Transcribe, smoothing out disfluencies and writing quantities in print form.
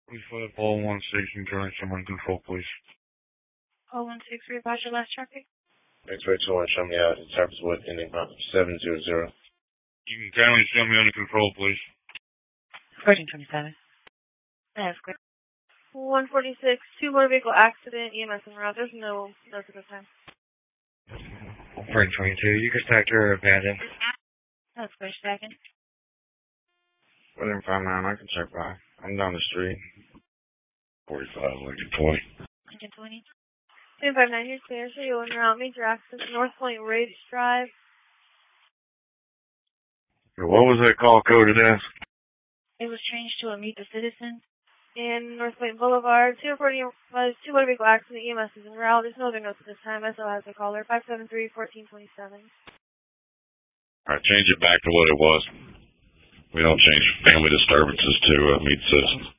Please for the Paul 16 join someone control, please. Paul 16, Roger, last traffic. X-ray 21, show me out in Cypresswood, ending 700. You can kindly show me under control, please. 1427. That's great. 146, two motor vehicle accident, EMS en route. There's no notes at this time. 1422, you can stack your abandoned. That's great, stacking. Within 5 9, I can check by. I'm down the street. 45, Lincoln 20. Lincoln 20. 259, here's clear. So you'll en route. Major accident, North Point Ridge Drive. What was that call coded as? It was changed to a Meet the Citizen. In North Point Boulevard, 240 was two motor vehicle accident, EMS is en route. There's no other notes at this time. SO has a caller, 573-1427. Alright, change it back to what it was. We don't change family disturbances to meet citizens.